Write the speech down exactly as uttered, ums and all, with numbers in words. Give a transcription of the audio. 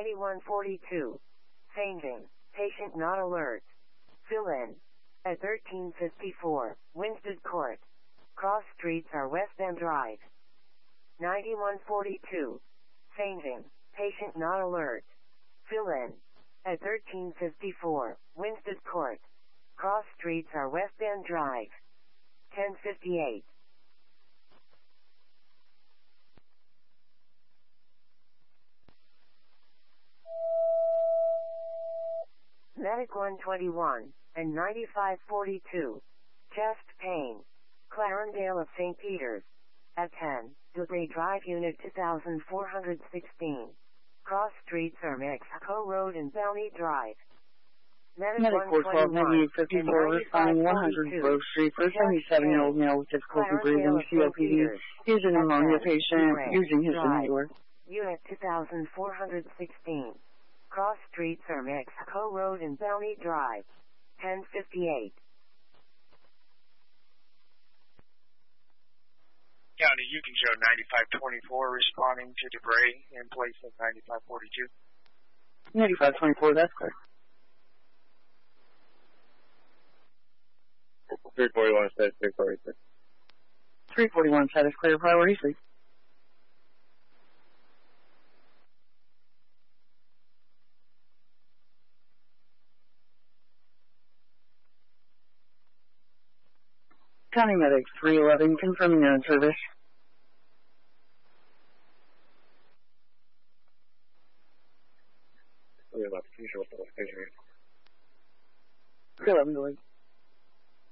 ninety-one forty-two. Changing. Patient not alert. Fill in. At thirteen fifty-four, Winsted Court. Cross streets are West End Drive. ninety-one forty-two. Changing. Patient not alert. Fill in. At thirteen fifty-four, Winsted Court. Cross streets are West End Drive. ten fifty-eight. Medic one twenty-one and ninety-five forty-two. Chest pain. Clarendale of Saint Peter's. At ten, Debris Drive Unit two thousand four hundred sixteen. Cross streets are Mexico Road and Bellmead Drive. Medic four twelve ninety-eight fifty-four, responding one hundred Grove Street for a seventy-seven-year-old male with difficulty breathing, C O P D. He is an pneumonia patient using his inhaler. Unit two thousand four hundred sixteen. Cross streets are Mexico Road and Bellmead Drive. ten fifty-eight. County, you can show ninety-five twenty-four responding to debris in place of ninety-five forty-two. ninety-five twenty-four, that's clear. three forty-one status clear, priority three. three forty-one status clear, priority three. County Medic three eleven, confirming you're in service.